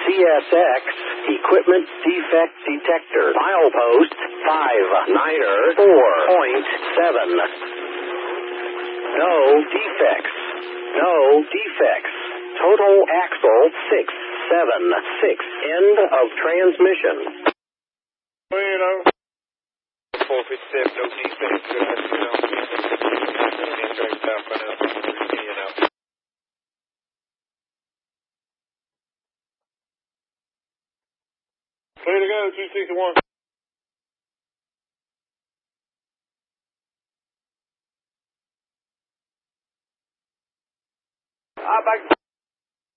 CSX Equipment Defect Detector. Milepost 59er 4.7. No defects. No defects. Total axle 676. End of transmission. Well, you know. 457, no defects. Good afternoon. Indirect southbound out. Clear to go, 261. Back.